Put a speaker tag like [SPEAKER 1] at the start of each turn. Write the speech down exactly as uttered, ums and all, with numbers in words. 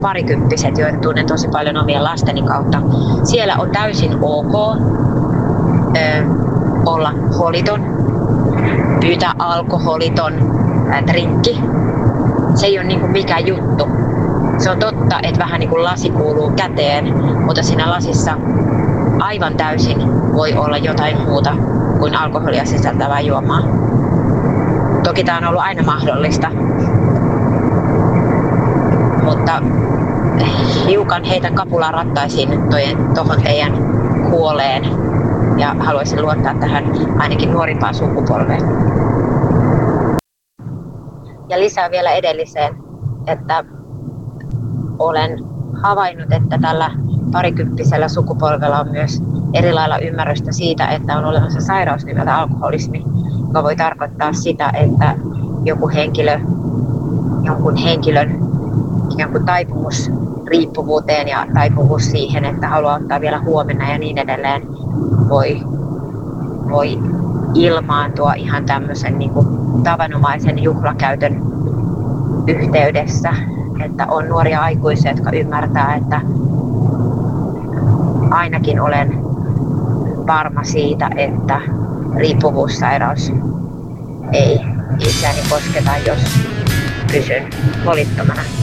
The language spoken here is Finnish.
[SPEAKER 1] parikymppiset, joita tunnen tosi paljon omien lasteni kautta. Siellä on täysin ok ö, olla holiton, pyytää alkoholiton ä, drinkki. Se ei ole niinku mikään juttu. Se on totta, että vähän niin kuin lasi kuuluu käteen, mutta siinä lasissa aivan täysin voi olla jotain muuta kuin alkoholia sisältävää juomaa. Toki tämä on ollut aina mahdollista, mutta hiukan heitän kapulaa rattaisiin tuohon teidän huoleen ja haluaisin luottaa tähän ainakin nuorimpaan sukupolveen. Ja lisää vielä edelliseen, että olen havainnut, että tällä parikymppisellä sukupolvella on myös eri lailla ymmärrystä siitä, että on olemassa sairaus nimeltä alkoholismi, joka voi tarkoittaa sitä, että joku henkilö, jonkun henkilön jonkun taipumus riippuvuuteen ja taipumus siihen, että haluaa ottaa vielä huomenna ja niin edelleen, voi, voi ilmaantua ihan tämmöisen niin kuin tavanomaisen juhlakäytön yhteydessä. Että on nuoria aikuisia, jotka ymmärtää, että ainakin olen varma siitä, että riippuvuussairaus ei itseäni kosketa, jos pysyn holittomana.